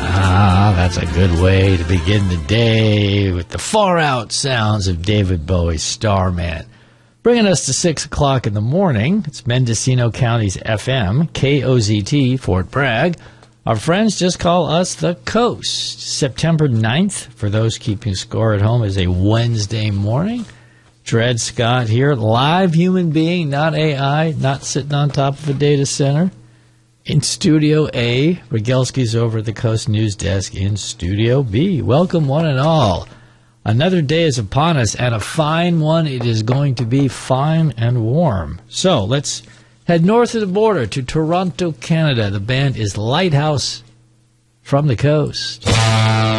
That's a good way to begin the day with the far-out sounds of David Bowie's Starman. Bringing us to 6 o'clock in the morning, it's Mendocino County's FM, KOZT, Fort Bragg. Our friends just call us the Coast. September 9th, for those keeping score at home, is a Wednesday morning. Dred Scott here, live human being, not AI, not sitting on top of a data center. In Studio A, Rogelski's over at the Coast News Desk in Studio B. Welcome, one and all. Another day is upon us, and a fine one it is going to be, fine and warm. So let's head north of the border to Toronto, Canada. The band is Lighthouse from the Coast.